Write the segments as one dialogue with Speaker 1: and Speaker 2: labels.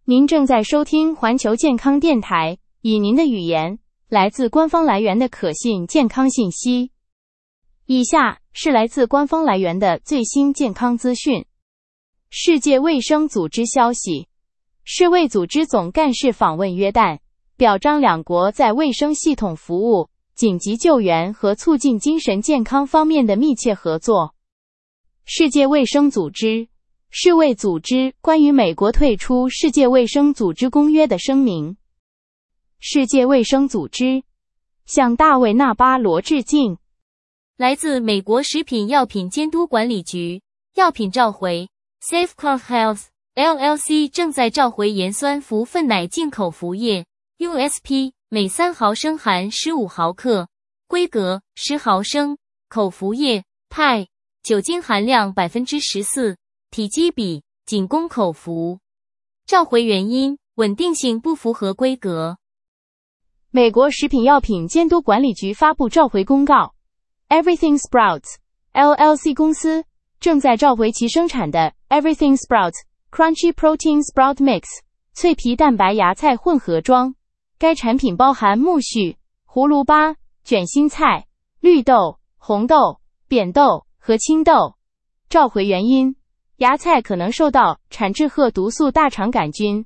Speaker 1: 您正在收听环球健康电台，以您的语言来自官方来源的可信健康信息。以下是来自官方来源的最新健康资讯。世界卫生组织消息，世卫组织总干事访问约旦，表彰两国在卫生系统服务、紧急救援和促进精神健康方面的密切合作。世界卫生组织世卫组织关于美国退出世界卫生组织公约的声明。世界卫生组织向大卫·纳巴罗致敬。
Speaker 2: 来自美国食品药品监督管理局，药品召回 Safeguard Health LLC 正在召回盐酸氟粪奶进口服液 USP 每3毫升含15毫克，规格10毫升，口服液派，酒精含量 14%， 体积比仅供口服。召回原因：稳定性不符合规格。
Speaker 1: 美国食品药品监督管理局发布召回公告。Everything Sprouts LLC 公司正在召回其生产的 Everything Sprouts Crunchy Protein Sprout Mix 脆皮蛋白芽菜混合装。该产品包含苜蓿、葫芦巴、卷心菜、绿豆、红豆、扁豆和青豆。召回原因：芽菜可能受到产质褐毒素大肠杆菌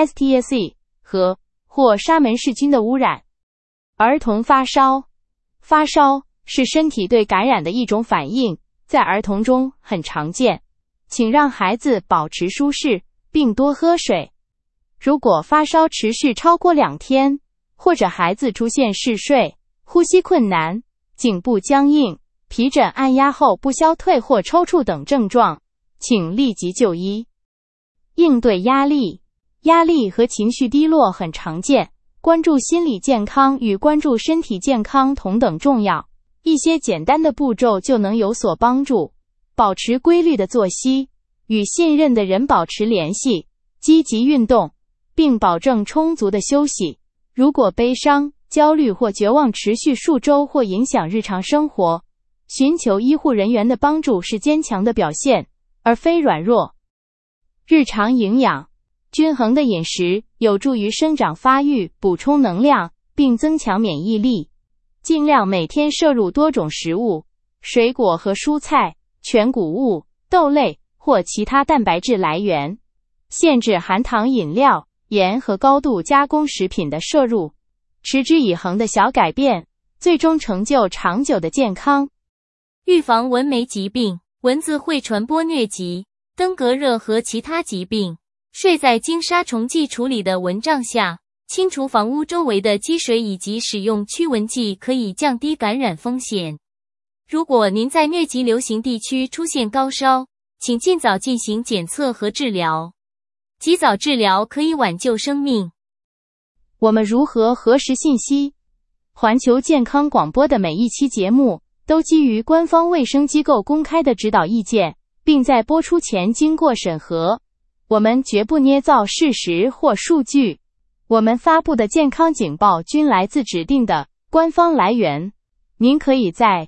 Speaker 1: STSE 或沙门氏菌的污染。儿童发烧。发烧是身体对感染的一种反应，在儿童中很常见。请让孩子保持舒适，并多喝水。如果发烧持续超过2天，或者孩子出现嗜睡、呼吸困难、颈部僵硬、皮疹按压后不消退或抽搐等症状，请立即就医。应对压力。压力和情绪低落很常见，关注心理健康与关注身体健康同等重要。一些简单的步骤就能有所帮助。保持规律的作息，与信任的人保持联系，积极运动，并保证充足的休息。如果悲伤、焦虑或绝望持续数周或影响日常生活，寻求医护人员的帮助是坚强的表现，而非软弱。日常营养。均衡的饮食有助于生长发育，补充能量，并增强免疫力。尽量每天摄入多种食物，水果和蔬菜、全谷物、豆类或其他蛋白质来源。限制含糖饮料、盐和高度加工食品的摄入。持之以恒的小改变，最终成就长久的健康。
Speaker 2: 预防蚊媒疾病。蚊子会传播疟疾、登革热和其他疾病。睡在经杀虫剂处理的蚊帐下，清除房屋周围的积水以及使用驱蚊剂可以降低感染风险。如果您在疟疾流行地区出现高烧，请尽早进行检测和治疗。及早治疗可以挽救生命。
Speaker 1: 我们如何核实信息？环球健康广播的每一期节目都基于官方卫生机构公开的指导意见，并在播出前经过审核。我们绝不捏造事实或数据。我们发布的健康警报均来自指定的官方来源。您可以在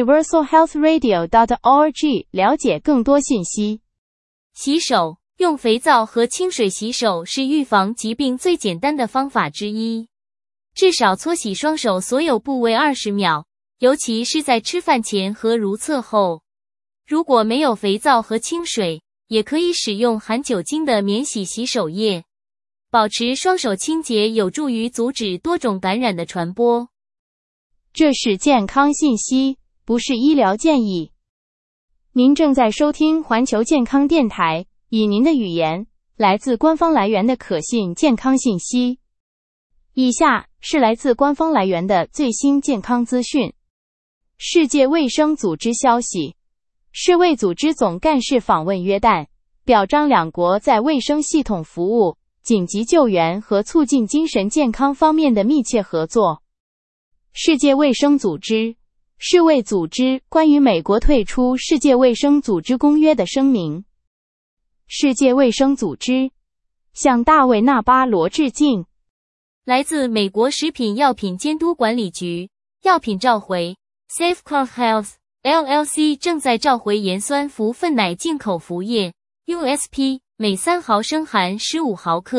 Speaker 1: universalhealthradio.org 了解更多信息。
Speaker 2: 洗手。用肥皂和清水洗手是预防疾病最简单的方法之一。至少搓洗双手所有部位20秒，尤其是在吃饭前和如厕后。如果没有肥皂和清水，也可以使用含酒精的免洗洗手液。保持双手清洁有助于阻止多种感染的传播。
Speaker 1: 这是健康信息，不是医疗建议。您正在收听环球健康电台，以您的语言来自官方来源的可信健康信息。以下是来自官方来源的最新健康资讯。世界卫生组织消息，世卫组织总干事访问约旦，表彰两国在卫生系统服务、紧急救援和促进精神健康方面的密切合作。世界卫生组织世卫组织关于美国退出世界卫生组织公约的声明。世界卫生组织向大卫·纳巴罗致敬。
Speaker 2: 来自美国食品药品监督管理局，药品召回 Safeguard Health LLC 正在召回盐酸氟粪奶进口服液 USP 每3毫升含15毫克。